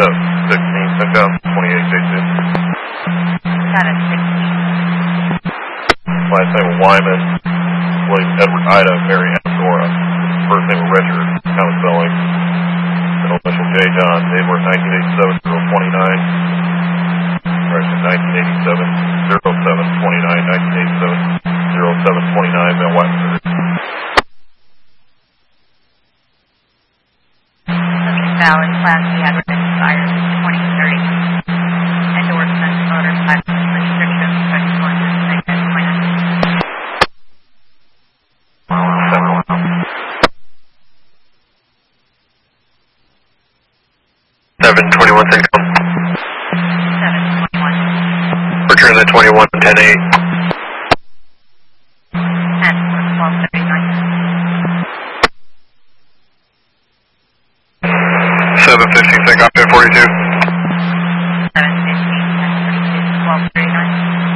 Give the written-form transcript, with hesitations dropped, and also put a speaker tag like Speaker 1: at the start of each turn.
Speaker 1: 16, send down 28J2.
Speaker 2: Status 16.
Speaker 1: Last name Wyman, William Edward Ida, Mary Dora. First name Richard, Thomas Belling. Middle initial J. John, date birth 1987, 029. Correction, 1987, 0729, 1987, 0729, Male White.
Speaker 2: Valid Class B address expires 2030. Endorsement motorcycle restriction section
Speaker 1: 721 Syncom.
Speaker 2: 721.
Speaker 1: Return the 21 10-8.
Speaker 2: And 1239.
Speaker 1: 750 Syncom 1042.